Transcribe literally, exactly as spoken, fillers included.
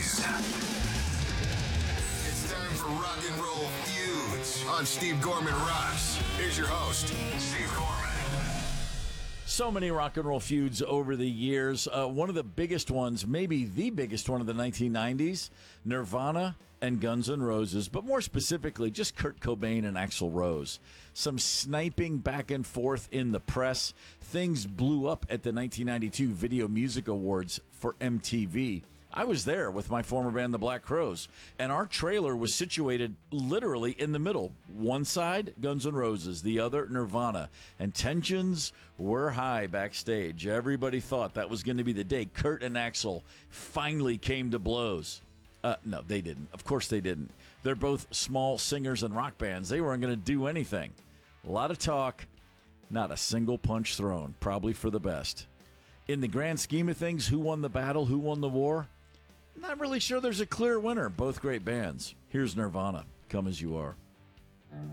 nineties. It's time for Rock and Roll Feuds on Steve Gorman Rocks. Here's your host, Steve Gorman. So many rock and roll feuds over the years. Uh, one of the biggest ones, maybe the biggest one of the nineteen nineties, Nirvana and Guns N' Roses, but more specifically, just Kurt Cobain and Axl Rose. Some sniping back and forth in the press. Things blew up at the nineteen ninety-two Video Music Awards for M T V. I was there with my former band, the Black Crowes, and our trailer was situated literally in the middle. One side, Guns N' Roses, the other, Nirvana. And tensions were high backstage. Everybody thought that was going to be the day Kurt and Axl finally came to blows. Uh, no, they didn't. Of course they didn't. They're both small singers and rock bands. They weren't going to do anything. A lot of talk, not a single punch thrown, probably for the best. In the grand scheme of things, who won the battle, who won the war? Not really sure there's a clear winner. Both great bands. Here's Nirvana, Come As You Are.